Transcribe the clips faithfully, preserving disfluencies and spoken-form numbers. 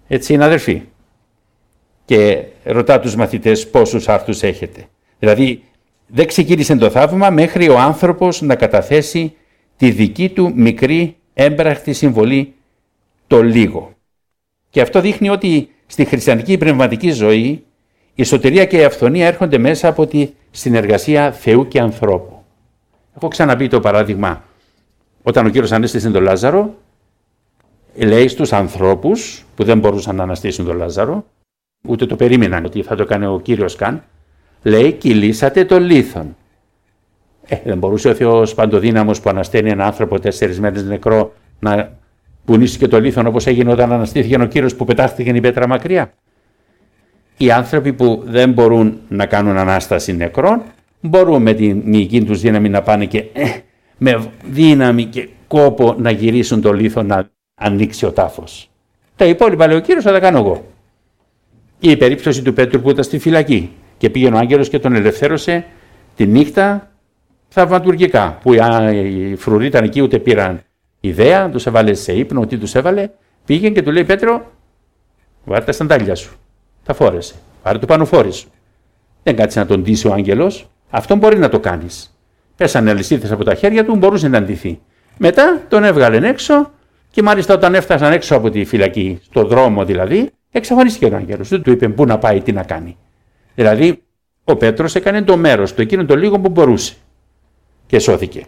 Έτσι είναι αδερφοί. Και ρωτά τους μαθητές πόσους άρτους έχετε. Δηλαδή δεν ξεκίνησε το θαύμα μέχρι ο άνθρωπος να καταθέσει τη δική του μικρή έμπρακτη συμβολή, το λίγο. Και αυτό δείχνει ότι στη χριστιανική πνευματική ζωή η σωτηρία και η αυθονία έρχονται μέσα από τη συνεργασία Θεού και ανθρώπου. Έχω ξαναπεί το παράδειγμα, όταν ο Κύριος ανέστησε τον Λάζαρο, λέει στους ανθρώπους που δεν μπορούσαν να αναστήσουν τον Λάζαρο, ούτε το περίμεναν ότι θα το κάνει ο Κύριος καν, λέει κυλήσατε το λίθον. Ε, δεν μπορούσε ο Θεός παντοδύναμος που ανασταίνει ένα άνθρωπο τέσσερις μέρες νεκρό να πουνήσει και το λίθον όπως έγινε όταν αναστήθηκε ο Κύριος που πετάχτηκε η πέτρα μακριά. Οι άνθρωποι που δεν μπορούν να κάνουν ανάσταση νεκρών μπορούν με τη μυϊκή τους δύναμη να πάνε και ε, με δύναμη και κόπο να γυρίσουν το λίθο να ανοίξει ο τάφος. Τα υπόλοιπα λέει ο Κύριος θα τα κάνω εγώ. Η περίπτωση του Πέτρου που ήταν στη φυλακή και πήγαινε ο άγγελος και τον ελευθέρωσε τη νύχτα θαυματουργικά, που οι φρουροί ήταν εκεί, ούτε πήραν ιδέα, τους έβαλε σε ύπνο, τι τους έβαλε, πήγαινε και του λέει Πέτρο, βάρε τα σαντάλια σου, τα φόρεσε, πάρε το πανοφόρι σου. Δεν κάτσε να τον ντύσει ο άγγελος, αυτό μπορεί να το κάνεις. Πέσανε αλυσίδες από τα χέρια του, μπορούσε να ντυθεί. Μετά τον έβγαλε έξω και μάλιστα όταν έφτασαν έξω από τη φυλακή, στο δρόμο δηλαδή, εξαφανίστηκε ο άγγελος. Δεν του είπε πού να πάει, τι να κάνει. Δηλαδή, ο Πέτρος έκανε το μέρος του, εκείνο το λίγο που μπορούσε και σώθηκε.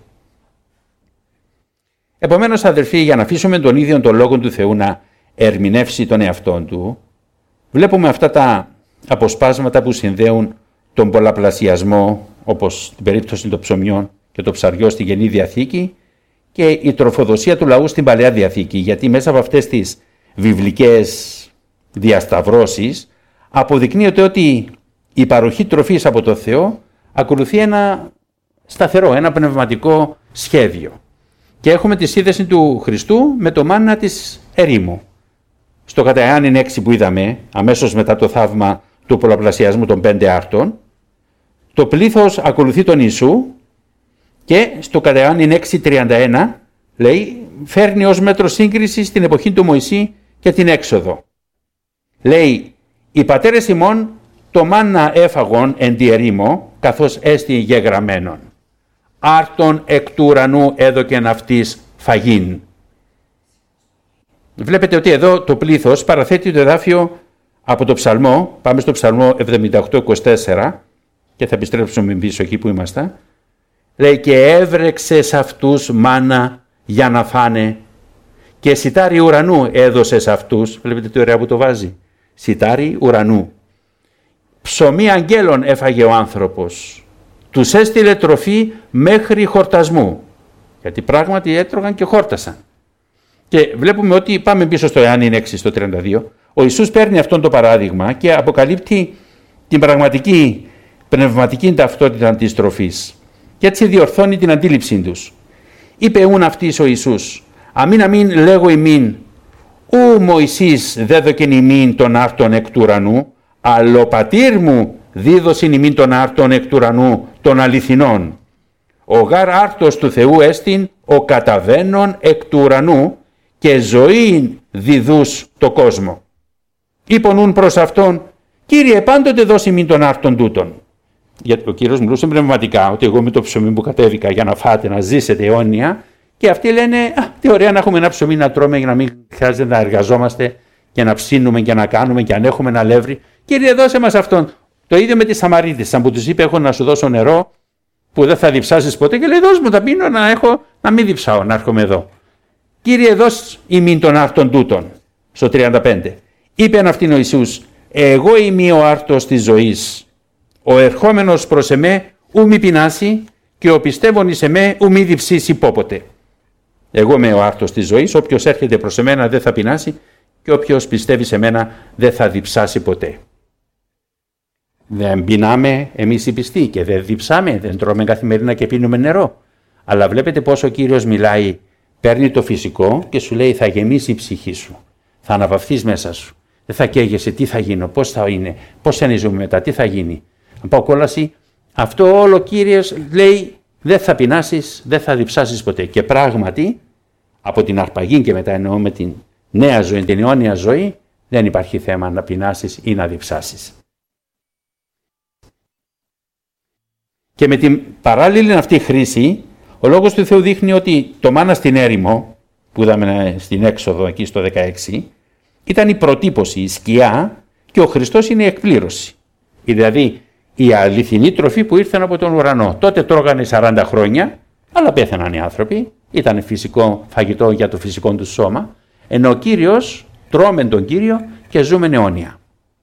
Επομένως, αδελφοί, για να αφήσουμε τον ίδιο τον λόγο του Θεού να ερμηνεύσει τον εαυτόν του, βλέπουμε αυτά τα αποσπάσματα που συνδέουν τον πολλαπλασιασμό, όπως την περίπτωση των ψωμιών και των ψαριών στη Καινή Διαθήκη και η τροφοδοσία του λαού στην Παλαιά Διαθήκη, γιατί μέσα από αυτές τις βιβλικές διασταυρώσεις αποδεικνύεται ότι η παροχή τροφής από το Θεό ακολουθεί ένα σταθερό, ένα πνευματικό σχέδιο. Και έχουμε τη σύνδεση του Χριστού με το μάννα της ερήμου. Στο κατά Ιωάννην έξι που είδαμε, αμέσως μετά το θαύμα του πολλαπλασιασμού των πέντε άρτων, το πλήθος ακολουθεί τον Ιησού και στο κατά Ιωάννην έξι τριάντα ένα λέει, φέρνει ως μέτρο σύγκριση στην εποχή του Μωυσή και την έξοδο. Λέει, οι πατέρες ημών το μάννα έφαγον εν τη ερήμο, καθώς έστι γεγραμμένον. Άρτον εκ του ουρανού έδωκεν αυτής φαγήν. Βλέπετε ότι εδώ το πλήθος παραθέτει το εδάφιο από το ψαλμό, πάμε στο ψαλμό εβδομήντα οκτώ είκοσι τέσσερα και θα επιστρέψουμε πίσω εκεί που είμαστε. Λέει και έβρεξε σε αυτούς μάνα για να φάνε και σιτάρι ουρανού έδωσε σε αυτούς. Βλέπετε τι ωραία που το βάζει. Σιτάρι ουρανού. Ψωμί αγγέλων έφαγε ο άνθρωπος. Τους έστειλε τροφή μέχρι χορτασμού. Γιατί πράγματι έτρωγαν και χόρτασαν. Και βλέπουμε ότι πάμε πίσω στο Ιωάννην έξι στο τριάντα δύο. Ο Ιησούς παίρνει αυτόν το παράδειγμα και αποκαλύπτει την πραγματική πνευματική ταυτότητα της τροφής. Και έτσι διορθώνει την αντίληψή τους. Είπε ούν αυτής ο Ιησούς, αμήν αμήν λέγω ημίν, ου Μωυσής δέδωκεν ημίν τον άρτον εκ του ουρανού, αλλά ο πατήρ μου δίδωσιν ημίν τον άρτον εκ του ουρανού των αληθινών. Ο γάρ άρτος του Θεού έστιν ο καταβαίνων εκ του ουρανού και ζωήν διδούς το κόσμο. Είπον ούν προς αυτόν, Κύριε πάντοτε δώσει ημίν τον άρτον τούτον. Γιατί ο Κύριος μιλούσε πνευματικά, ότι εγώ με το ψωμί που κατέβηκα για να φάτε, να ζήσετε αιώνια, και αυτοί λένε, α, τι ωραία να έχουμε ένα ψωμί να τρώμε για να μην χρειάζεται να εργαζόμαστε και να ψήνουμε και να κάνουμε και αν έχουμε ένα αλεύρι. Κύριε, δώσε μας αυτόν. Το ίδιο με τις Σαμαρίτες, αν που τους είπε, έχω να σου δώσω νερό που δεν θα διψάσεις ποτέ, και λέει, δώσ' μου τα πίνω να έχω, να μην διψάω, να έρχομαι εδώ. Κύριε, δώσ' ημίν των άρτων τούτων. Στο τριάντα πέντε. Είπε αυτήν ο Ιησούς, εγώ είμαι ο άρτος της ζωής. Ο ερχόμενος προς εμέ ου μη πεινάσει και ο πιστεύων εις εμέ ου μη διψήσει πόποτε. Εγώ είμαι ο άρτος της ζωής, όποιος έρχεται προς εμένα δεν θα πεινάσει και όποιος πιστεύει σε μένα δεν θα διψάσει ποτέ. Δεν πεινάμε εμείς οι πιστοί και δεν διψάμε, δεν τρώμε καθημερινά και πίνουμε νερό. Αλλά βλέπετε πόσο ο Κύριος μιλάει, παίρνει το φυσικό και σου λέει θα γεμίσει η ψυχή σου, θα αναπαυθείς μέσα σου. Δεν θα καίγεσαι, τι θα γίνω, πώς θα είναι, πώς θα ζούμε μετά, τι θα γίνει. Αν πάω κόλαση, αυτό όλο ο Κύριος λέει δεν θα πεινάσεις, δεν θα διψάσεις ποτέ. Και πράγματι από την αρπαγή και μετά εννοώ με την νέα ζωή, την αιώνια ζωή, δεν υπάρχει θέμα να πεινάσεις ή να διψάσεις. Και με την παράλληλη αυτή χρήση, ο Λόγος του Θεού δείχνει ότι το μάνα στην έρημο, που είδαμε στην Έξοδο εκεί στο δεκαέξι, ήταν η προτύπωση, η σκιά, και ο Χριστός είναι η εκπλήρωση. Δηλαδή η αληθινή τροφή που ήρθε από τον ουρανό. Τότε τρώγανε σαράντα χρόνια, αλλά πέθαναν οι άνθρωποι, ήταν φυσικό φαγητό για το φυσικό του σώμα, ενώ ο Κύριος τρώμε τον Κύριο και ζούμε αιώνια.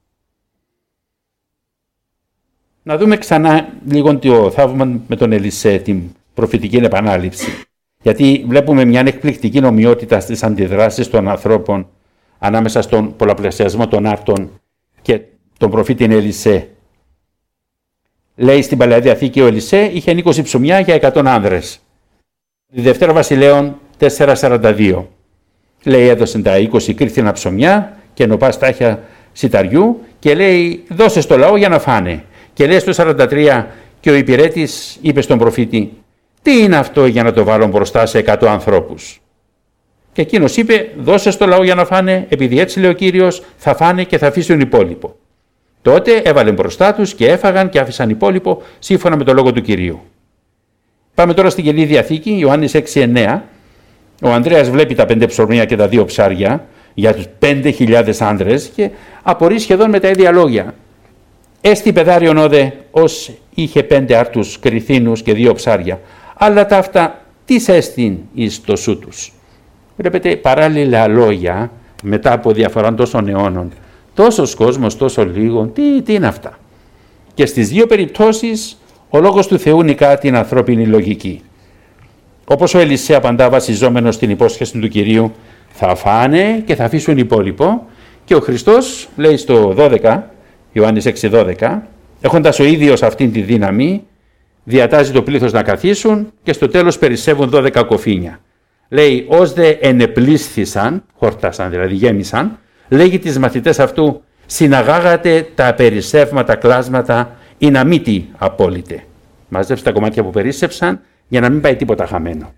Να δούμε ξανά λίγο το θαύμα με τον Ελισέ, την προφητική επανάληψη. Γιατί βλέπουμε μια εκπληκτική ομοιότητα στις αντιδράσεις των ανθρώπων ανάμεσα στον πολλαπλασιασμό των άρτων και τον προφήτη Ελισέ. Λέει στην Παλαιά Διαθήκη ο Ελισέ είχε είκοσι ψωμιά για εκατό άνδρες. Τη Δευτέρα Βασιλέων τέσσερα σαράντα δύο. Λέει έδωσε τα είκοσι κρίθινα ψωμιά και νοπά στάχια σιταριού και λέει δώσε στο λαό για να φάνε. Και λέει στο σαράντα τρία και ο υπηρέτης είπε στον προφήτη τι είναι αυτό για να το βάλω μπροστά σε εκατό ανθρώπους. Και εκείνος είπε δώσε στο λαό για να φάνε επειδή έτσι λέει ο Κύριος θα φάνε και θα αφήσουν υπόλοιπο. Τότε έβαλε μπροστά τους και έφαγαν και άφησαν υπόλοιπο σύμφωνα με το λόγο του Κυρίου. Πάμε τώρα στην Καινή Διαθήκη, Ιωάννης έξι εννέα. Ο Ανδρέας βλέπει τα πέντε ψωμιά και τα δύο ψάρια για τους πέντε χιλιάδες άντρες και απορεί σχεδόν με τα ίδια λόγια. Έστι παιδάριον όδε ως είχε πέντε άρτους κριθίνους και δύο ψάρια, αλλά τα αυτά τις έστειν εις το σου τους. Βλέπετε παράλληλα λόγια μετά από διαφορά τόσων αιώνων. Τόσος κόσμος, τόσο λίγο, τι, τι είναι αυτά. Και στις δύο περιπτώσεις ο Λόγος του Θεού νικά την ανθρώπινη λογική. Όπως ο Ελισέ απαντά βασιζόμενος στην υπόσχεση του Κυρίου, θα φάνε και θα αφήσουν υπόλοιπο. Και ο Χριστός λέει στο δώδεκα, Ιωάννης έξι δώδεκα, έχοντας ο ίδιος αυτήν τη δύναμη, διατάζει το πλήθος να καθίσουν και στο τέλος περισσεύουν δώδεκα κοφίνια. Λέει, ως δε ενεπλήσθησαν, χορτάσαν δηλαδή, γέμισαν, λέγει τις μαθητές αυτού, συναγάγατε τα περισσεύματα κλάσματα ή να μην τι απόλυτε. Μαζέψτε τα κομμάτια που περίσσεψαν για να μην πάει τίποτα χαμένο.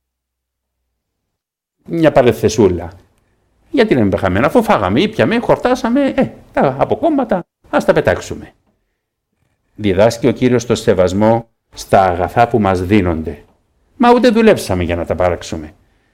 Μια παρεθεσούλα. Γιατί να μην πάει χαμένο, αφού φάγαμε, ήπιαμε, χορτάσαμε, ε, τα αποκόμματα ας τα πετάξουμε. Διδάσκει ο Κύριος το σεβασμό στα αγαθά που μας δίνονται. Μα ούτε δουλέψαμε για να τα παράξουμε.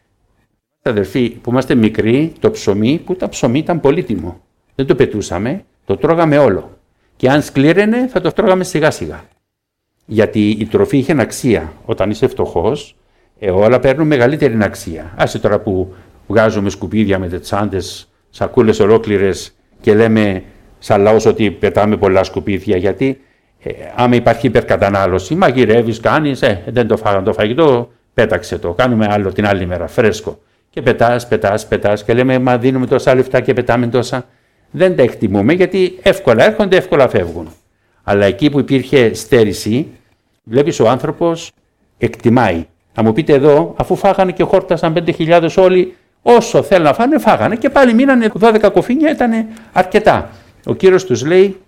Αδελφοί, που είμαστε μικροί, το ψωμί, που τα ψωμί ήταν πολύτιμο. Δεν το πετούσαμε, το τρώγαμε όλο. Και αν σκλήραινε, θα το τρώγαμε σιγά σιγά. Γιατί η τροφή είχε αξία. Όταν είσαι φτωχός, ε, όλα παίρνουν μεγαλύτερη αξία. Άσε τώρα που βγάζουμε σκουπίδια με τσάντες, σακούλες ολόκληρες και λέμε σαν λαός ότι πετάμε πολλά σκουπίδια. Γιατί ε, άμα υπάρχει υπερκατανάλωση, μαγειρεύεις, κάνεις, ε, δεν το φάγαν το φαγητό, πέταξε το. Κάνουμε άλλο την άλλη μέρα, φρέσκο. Και πετάς, πετάς, πετάς και λέμε μα δίνουμε τόσα λεφτά και πετάμε τόσα. Δεν τα εκτιμούμε γιατί εύκολα έρχονται, εύκολα φεύγουν. Αλλά εκεί που υπήρχε στέρηση, βλέπεις ο άνθρωπος εκτιμάει. Θα μου πείτε εδώ, αφού φάγανε και χόρτασαν πέντε χιλιάδες όλοι, όσο θέλουν να φάνε, φάγανε και πάλι μείνανε δώδεκα κοφίνια, ήταν αρκετά. Ο Κύριος τους λέει,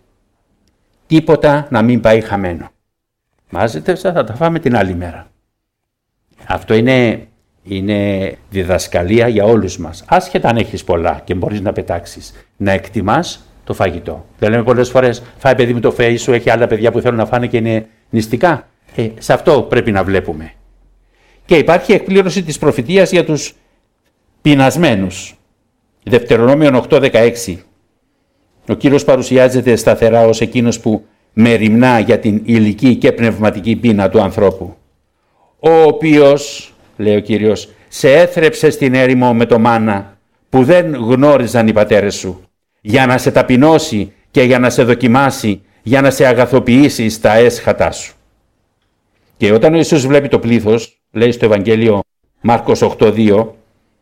τίποτα να μην πάει χαμένο. Μάζετευσα, θα τα φάμε την άλλη μέρα. Αυτό είναι, είναι διδασκαλία για όλους μας. Άσχετα αν έχεις πολλά και μπορείς να πετάξεις, να εκτιμάς το φαγητό. Δεν λέμε πολλές φορές, φάει παιδί μου το φαΐ σου, έχει άλλα παιδιά που θέλουν να φάνε και είναι νηστικά. Ε, σε αυτό πρέπει να βλέπουμε. Και υπάρχει εκπλήρωση της προφητείας για τους πεινασμένους. Δευτερονόμιον οκτώ δεκαέξι. Ο Κύριος παρουσιάζεται σταθερά ως εκείνος που μεριμνά για την υλική και πνευματική πείνα του ανθρώπου. Ο οποίος, λέει ο Κύριος, σε έθρεψε στην έρημο με το μάνα που δεν γνώριζαν οι πατέρες σου, για να σε ταπεινώσει και για να σε δοκιμάσει, για να σε αγαθοποιήσει στα έσχατά σου. Και όταν ο Ιησούς βλέπει το πλήθος, λέει στο Ευαγγέλιο Μάρκος οκτώ δύο,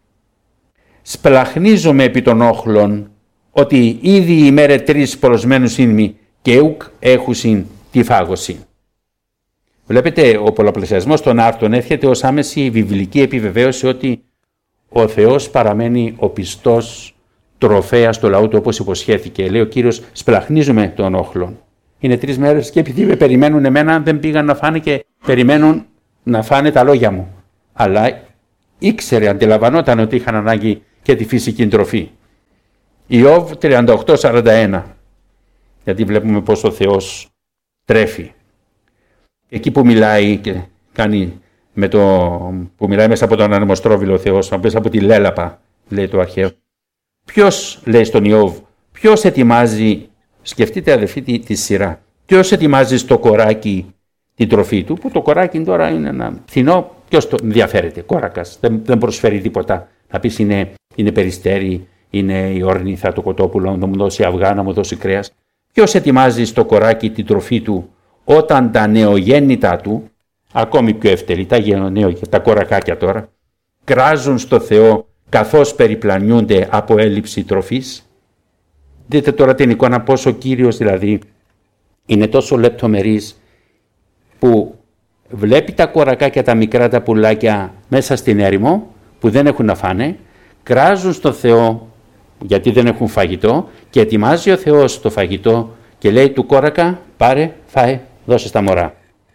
σπλαχνίζομαι επί των όχλων, ότι ήδη οι μέρε τρεις προσμένους είναι και ουκ έχουσιν τη φάγωση. Βλέπετε, ο πολλαπλασιασμός των άρτων έρχεται ως άμεση βιβλική επιβεβαίωση ότι ο Θεός παραμένει ο πιστός τροφέας του λαού του όπως υποσχέθηκε. Λέει ο Κύριος, σπλαχνίζουμε των όχλων. Είναι τρεις μέρες και επειδή με περιμένουν εμένα δεν πήγαν να φάνε και περιμένουν να φάνε τα λόγια μου. Αλλά ήξερε, αντιλαμβανόταν ότι είχαν ανάγκη και τη φυσική τροφή. Ιώβ τριάντα οκτώ σαράντα ένα. Γιατί βλέπουμε πως ο Θεός τρέφει. Εκεί που μιλάει και κάνει με το, που μιλάει μέσα από τον ανεμοστρόβιλο ο Θεός, μέσα από τη λέλαπα, λέει το αρχαίο. Ποιος, λέει στον Ιώβ, ποιος ετοιμάζει, σκεφτείτε αδελφοί τη, τη σειρά, ποιος ετοιμάζει στο κοράκι την τροφή του, που το κοράκι τώρα είναι ένα φθηνό, ποιος το ενδιαφέρεται, κόρακας, δεν, δεν προσφέρει τίποτα. Να πεις είναι, είναι περιστέρι, είναι η όρνηθα, το κοτόπουλο, να μου δώσει αυγά, να μου δώσει κρέας. Ποιος ετοιμάζει στο κοράκι την τροφή του όταν τα νεογέννητά του, ακόμη πιο ευτελή, τα, τα κορακάκια τώρα, κράζουν στο Θεό καθώς περιπλανιούνται από έλλειψη τροφής. Δείτε τώρα την εικόνα πως ο Κύριος δηλαδή είναι τόσο λεπτομερής που βλέπει τα κορακάκια, τα μικρά τα πουλάκια μέσα στην έρημο που δεν έχουν να φάνε, κράζουν στο Θεό γιατί δεν έχουν φαγητό και ετοιμάζει ο Θεός το φαγητό και λέει του κόρακα πάρε, φάε, δώσε στα μωρά.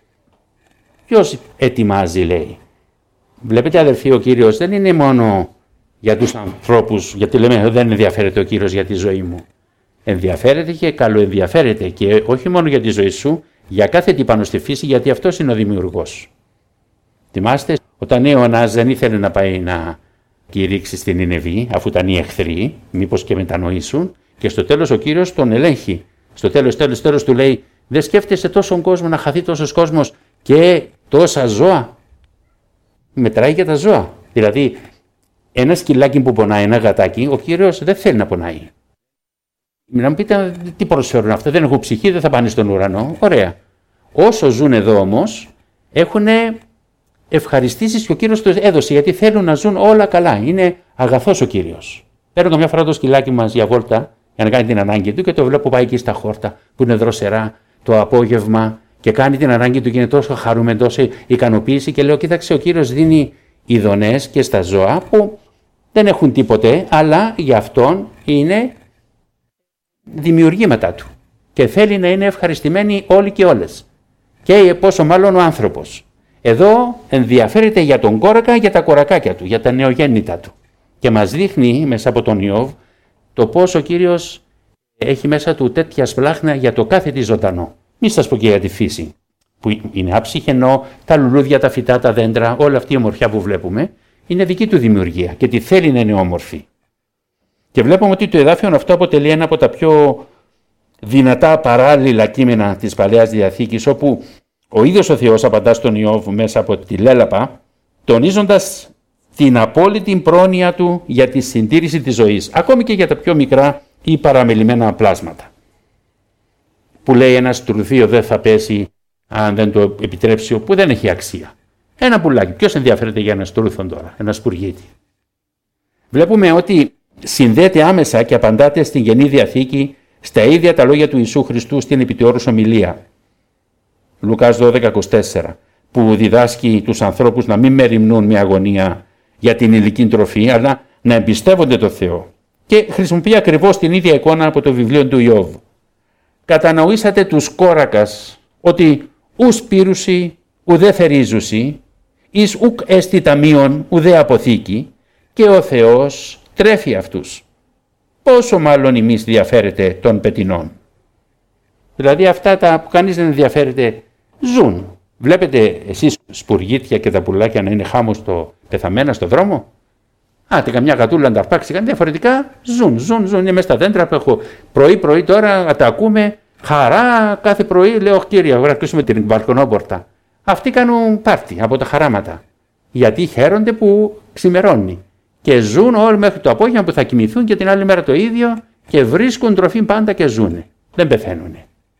Ποιος ετοιμάζει, λέει. Βλέπετε αδελφοί, ο Κύριος δεν είναι μόνο για τους ανθρώπους, γιατί λέμε δεν ενδιαφέρεται ο Κύριος για τη ζωή μου. Ενδιαφέρεται και καλοενδιαφέρεται και όχι μόνο για τη ζωή σου, για κάθε τι πάνω στη φύση, γιατί αυτός είναι ο δημιουργός. Θυμάστε, όταν Ιωνάς δεν ήθελε να πάει να κηρύξει στην Νινεβή, αφού ήταν οι εχθροί, μήπως και μετανοήσουν, και στο τέλος ο Κύριος τον ελέγχει. Στο τέλος, τέλος, τέλος του λέει, δεν σκέφτεσαι τόσον κόσμο, να χαθεί τόσος κόσμος και τόσα ζώα. Μετράει και τα ζώα. Δηλαδή, ένα σκυλάκι που πονάει, ένα γατάκι, ο Κύριος δεν θέλει να πονάει. Να μου πείτε τι προσφέρουν αυτά, δεν έχουν ψυχή, δεν θα πάνε στον ουρανό. Ωραία. Όσο ζουν εδώ όμως, έχουν ευχαριστήσεις και ο Κύριος τους έδωσε, γιατί θέλουν να ζουν όλα καλά. Είναι αγαθός ο Κύριος. Παίρνω καμιά φορά το σκυλάκι μας για βόλτα, για να κάνει την ανάγκη του και το βλέπω πάει εκεί στα χόρτα που είναι δροσερά το απόγευμα και κάνει την ανάγκη του και είναι τόσο χαρούμενο, τόσο ικανοποίηση και λέω κοίταξε ο Κύριος δίνει ειδονές και στα ζώα που δεν έχουν τίποτε αλλά για αυτόν είναι δημιουργήματα του και θέλει να είναι ευχαριστημένοι όλοι και όλες και πόσο μάλλον ο άνθρωπος. Εδώ ενδιαφέρεται για τον κόρακα, για τα κορακάκια του, για τα νεογέννητα του και μας δείχνει μέσα από τον Ιώβ το πώς ο Κύριος έχει μέσα του τέτοια σπλάχνα για το κάθε τι ζωντανό. Μη σας πω και για τη φύση, που είναι άψυχη, ενώ τα λουλούδια, τα φυτά, τα δέντρα, όλη αυτή η ομορφιά που βλέπουμε, είναι δική του δημιουργία και τη θέλει να είναι όμορφη. Και βλέπουμε ότι το εδάφιο αυτό αποτελεί ένα από τα πιο δυνατά παράλληλα κείμενα της Παλαιάς Διαθήκης, όπου ο ίδιος ο Θεός απαντά στον Ιώβ μέσα από τη λέλαπα, τονίζοντας την απόλυτη πρόνοια του για τη συντήρηση της ζωής, ακόμη και για τα πιο μικρά ή παραμελημένα πλάσματα. Που λέει ένα στρουθείο δεν θα πέσει αν δεν το επιτρέψει, που δεν έχει αξία. Ένα πουλάκι. Ποιος ενδιαφέρεται για ένα στρούθον τώρα, ένα σπουργίτη. Βλέπουμε ότι συνδέεται άμεσα και απαντάται στην Καινή Διαθήκη στα ίδια τα λόγια του Ιησού Χριστού στην επιτεώρους ομιλία. Λουκάς δώδεκα είκοσι τέσσερα, που διδάσκει τους ανθρώπους να μην μεριμνούν με αγωνία για την υλική τροφή, αλλά να εμπιστεύονται το Θεό. Και χρησιμοποιεί ακριβώς την ίδια εικόνα από το βιβλίο του Ιώβ. Κατανοήσατε τους κόρακας ότι ους πύρουσι ουδέ θερίζουσι, εις ουκ έστι ταμείων ουδέ αποθήκη, και ο Θεός τρέφει αυτούς. Πόσο μάλλον εμείς διαφέρεται των πετεινών. Δηλαδή αυτά τα που κανείς δεν ενδιαφέρεται ζουν. Βλέπετε εσείς σπουργίτια και τα πουλάκια να είναι χάμος στο πεθαμένα στο δρόμο. Άτε καμιά γατούλα να τα αρπάξει, κάνει διαφορετικά ζουν, ζουν, ζουν. Είναι μέσα στα δέντρα που έχω πρωί-πρωί τώρα, τα ακούμε χαρά κάθε πρωί. Λέω, κύριε, να ακούσουμε την μπαλκονόπορτα. Αυτοί κάνουν πάρτι από τα χαράματα. Γιατί χαίρονται που ξημερώνει. Και ζουν όλοι μέχρι το απόγευμα που θα κοιμηθούν και την άλλη μέρα το ίδιο και βρίσκουν τροφή πάντα και ζουν. Δεν πεθαίνουν.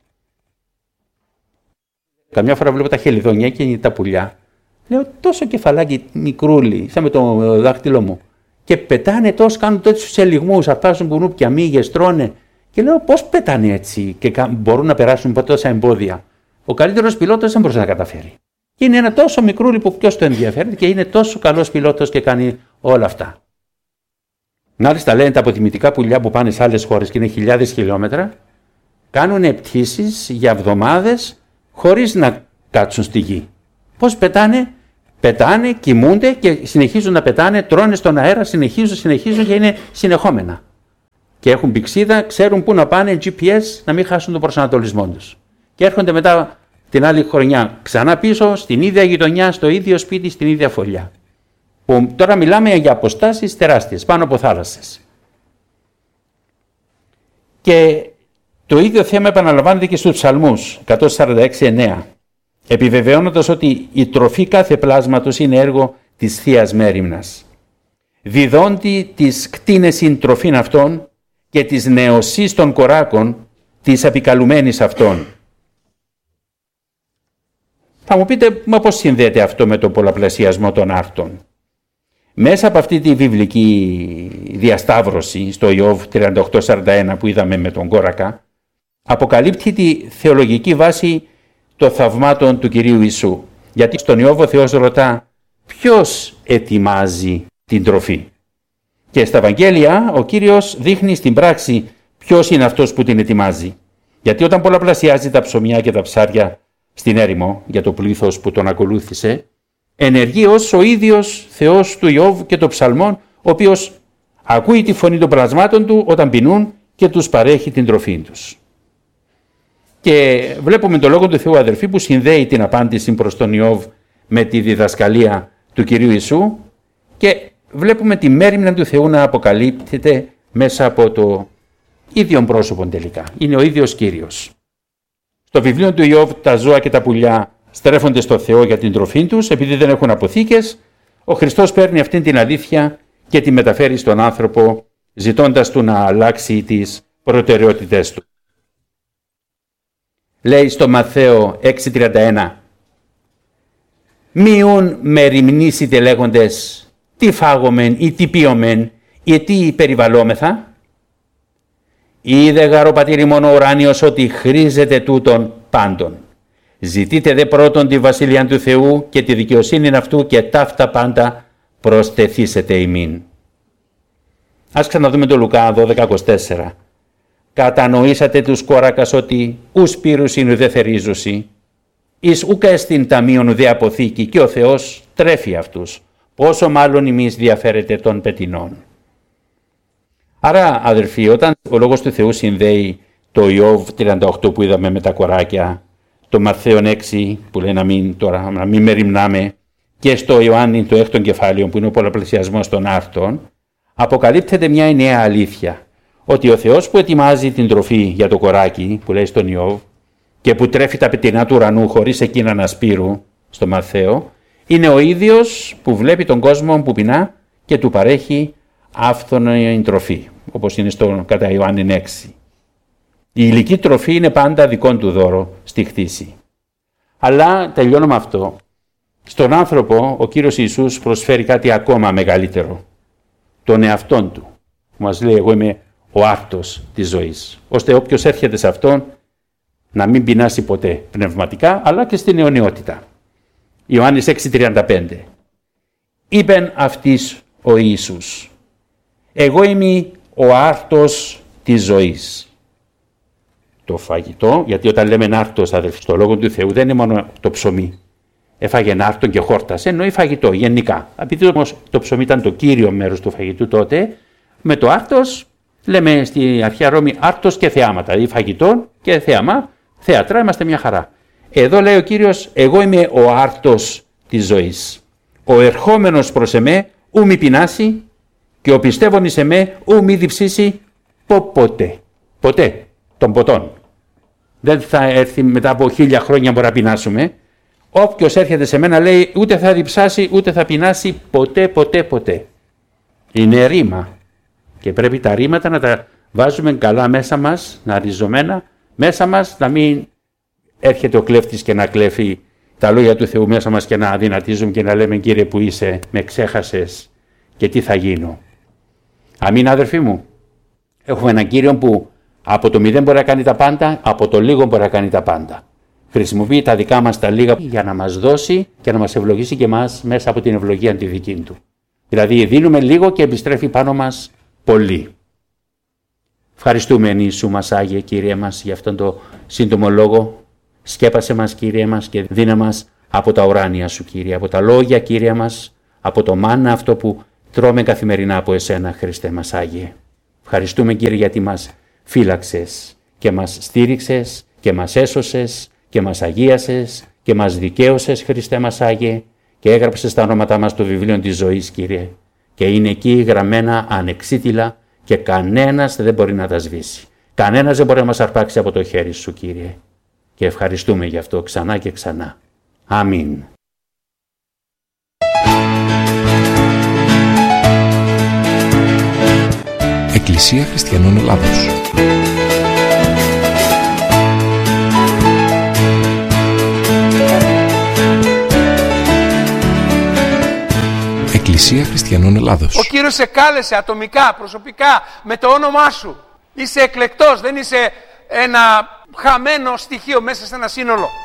Καμιά φορά βλέπω τα χελιδόνια και τα πουλιά. Λέω τόσο κεφαλάκι μικρούλι, σαν με το δάχτυλό μου. Και πετάνε τόσο, κάνουν τέτοιους ελιγμούς, αφάσουν κουνούπια, μύγες, τρώνε. Και λέω πώς πετάνε έτσι και μπορούν να περάσουν τόσα εμπόδια. Ο καλύτερος πιλότος δεν μπορούσε να καταφέρει. Και είναι ένα τόσο μικρούλι που ποιος το ενδιαφέρει και είναι τόσο καλός πιλότος και κάνει όλα αυτά. Μάλιστα λένε τα αποτιμητικά πουλιά που πάνε σε άλλες χώρες και είναι χιλιάδες χιλιόμετρα, κάνουν πτήσεις για εβδομάδες χωρίς να κάτσουν στη γη. Πώς πετάνε? Πετάνε, κοιμούνται και συνεχίζουν να πετάνε, τρώνε στον αέρα, συνεχίζουν, συνεχίζουν και είναι συνεχόμενα. και έχουν πηξίδα, ξέρουν πού να πάνε τζι πι ες να μην χάσουν τον προσανατολισμό τους. Και έρχονται μετά την άλλη χρονιά ξανά πίσω στην ίδια γειτονιά, στο ίδιο σπίτι, στην ίδια φωλιά. Που τώρα μιλάμε για αποστάσεις τεράστιες, πάνω από θάλασσες. Και το ίδιο θέμα επαναλαμβάνεται και στους ψαλμούς εκατόν σαράντα έξι εννέα, επιβεβαιώνοντας ότι η τροφή κάθε πλάσματος είναι έργο της Θείας Μέριμνας. Διδόντι της κτίνεσιν τροφήν αυτών και της νεοσής των κοράκων της επικαλουμένης αυτών. Θα μου πείτε, μα πώς συνδέεται αυτό με τον πολλαπλασιασμό των άρτων? Μέσα από αυτή τη βιβλική διασταύρωση στο Ιώβ τριάντα οκτώ σαράντα ένα που είδαμε με τον κόρακα, αποκαλύπτει τη θεολογική βάση των θαυμάτων του Κυρίου Ιησού. Γιατί στον Ιώβ ο Θεός ρωτά ποιος ετοιμάζει την τροφή. Και στα Ευαγγέλια ο Κύριος δείχνει στην πράξη ποιος είναι αυτός που την ετοιμάζει. Γιατί όταν πολλαπλασιάζει τα ψωμιά και τα ψάρια στην έρημο για το πλήθος που τον ακολούθησε, ενεργεί ως ο ίδιος Θεός του Ιώβ και των ψαλμών, ο οποίος ακούει τη φωνή των πλασμάτων του όταν πεινούν και τους παρέχει την τροφή τους. Και βλέπουμε τον Λόγο του Θεού, αδερφοί, που συνδέει την απάντηση προς τον Ιώβ με τη διδασκαλία του Κυρίου Ιησού και βλέπουμε τη μέριμνα του Θεού να αποκαλύπτεται μέσα από το ίδιο πρόσωπο τελικά. Είναι ο ίδιος Κύριος. Στο βιβλίο του Ιώβ τα ζώα και τα πουλιά στρέφονται στο Θεό για την τροφή τους επειδή δεν έχουν αποθήκες. Ο Χριστός παίρνει αυτή την αλήθεια και τη μεταφέρει στον άνθρωπο ζητώντας του να αλλάξει τις προτεραιότητές του. Λέει στο Μαθαίο έξι τριάντα ένα «Μιούν με ρημνήσετε λέγοντες τι φάγομεν ή τι πίωμεν ή τι περιβαλλόμεθα. Είδε γαρό πατήρι μόνο ουράνιος ότι χρήζεται τούτον πάντων. Ζητείτε δε πρώτον τη βασιλεία του Θεού και τη δικαιοσύνη αυτού και ταύτα πάντα προστεθήσετε ημίν». Ας ξαναδούμε το Λουκά δώδεκα είκοσι τέσσερα. «Κατανοήσατε τους κόρακας ότι ους πύρουσιν ουδέ θερίζουσι, εις ουκ εστιν ταμείον ουδέ αποθήκη και ο Θεός τρέφει αυτούς. Πόσο μάλλον εμείς διαφέρετε των πετεινών». Άρα, αδερφοί, όταν ο Λόγος του Θεού συνδέει το Ιώβ τριάντα οκτώ που είδαμε με τα κοράκια, το Μαθαίον έξι που λέει να μην, τώρα, να μην μεριμνάμε, και στο Ιωάννη το έκτον κεφάλαιο που είναι ο πολλαπλασιασμός των άρτων, αποκαλύπτεται μια νέα αλήθεια. Ότι ο Θεός που ετοιμάζει την τροφή για το κοράκι που λέει στον Ιώβ και που τρέφει τα πετεινά του ουρανού χωρίς εκείνα να σπείρου στο Μαθαίο, είναι ο ίδιος που βλέπει τον κόσμο που πεινά και του παρέχει άφθονη τροφή, όπως είναι στο κατά Ιωάννη έξι. Η υλική τροφή είναι πάντα δικό του δώρο στη χτίση. Αλλά τελειώνω με αυτό. Στον άνθρωπο ο Κύριος Ιησούς προσφέρει κάτι ακόμα μεγαλύτερο. Τον εαυτόν του. Που μας λέει εγώ είμαι ο άρτος της ζωής. Ώστε όποιος έρχεται σε αυτόν να μην πεινάσει ποτέ πνευματικά αλλά και στην αιωνιότητα. Ιωάννης έξι τριάντα πέντε. Είπεν αυτής ο Ιησούς. Εγώ είμαι ο άρτος της ζωής. Το φαγητό, γιατί όταν λέμε άρτος, αδελφοί, στο Λόγο του Θεού δεν είναι μόνο το ψωμί. Έφαγε άρτον και χόρτασε, εννοεί φαγητό γενικά. Επειδή όμως το ψωμί ήταν το κύριο μέρος του φαγητού τότε, με το άρτος λέμε στη αρχαία Ρώμη άρτος και θεάματα, δηλαδή φαγητό και θέαμα, θέατρα, είμαστε μια χαρά. Εδώ λέει ο Κύριος, εγώ είμαι ο άρτος της ζωής. Ο ερχόμενος προς εμέ ου μη πεινάσει και ο πιστεύων εις εμέ ου μη διψήσει ποτέ. Ποτέ των ποτών. Δεν θα έρθει μετά από χίλια χρόνια μπορεί να πεινάσουμε. Όποιος έρχεται σε μένα λέει ούτε θα διψάσει ούτε θα πεινάσει ποτέ ποτέ ποτέ. Είναι ρήμα. Και πρέπει τα ρήματα να τα βάζουμε καλά μέσα μας, να ριζωμένα μέσα μας, να μην έρχεται ο κλέφτης και να κλέφει τα λόγια του Θεού μέσα μας και να αδυνατίζουμε και να λέμε Κύριε που είσαι, με ξέχασες και τι θα γίνω. Αμήν αδερφοί μου. Έχουμε έναν Κύριο που από το μηδέν μπορεί να κάνει τα πάντα, από το λίγο μπορεί να κάνει τα πάντα. Χρησιμοποιεί τα δικά μας τα λίγα για να μας δώσει και να μας ευλογήσει και εμάς μέσα από την ευλογία τη δική του. Δηλαδή δίνουμε λίγο και επιστρέφει πάνω μας πολύ. Ευχαριστούμε Ιησού μας Άγιε Κύριε μας για αυτόν τον σύντομο λόγο. Σκέπασε μας Κύριε μας και δίνε μας από τα ουράνια σου Κύριε, από τα λόγια Κύριε μας, από το μάνα αυτό που τρώμε καθημερινά από εσένα Χριστέ μας Άγιε. Ευχαριστούμε, Κύριε, γιατί μας φύλαξες και μας στήριξες και μας έσωσες και μας αγίασες και μας δικαίωσες, Χριστέ μας Άγιε, και έγραψες τα ονόματά μας στο βιβλίο της ζωής, Κύριε, και είναι εκεί γραμμένα ανεξίτηλα και κανένας δεν μπορεί να τα σβήσει. Κανένας δεν μπορεί να μας αρπάξει από το χέρι σου, Κύριε. Και ευχαριστούμε γι' αυτό ξανά και ξανά. Αμήν. Εκκλησία Χριστιανών Ελλάδος. Εκκλησία Χριστιανών Ελλάδος. Ο Κύριος σε κάλεσε ατομικά, προσωπικά, με το όνομά σου. Είσαι εκλεκτός, δεν είσαι ένα χαμένο στοιχείο μέσα σε ένα σύνολο.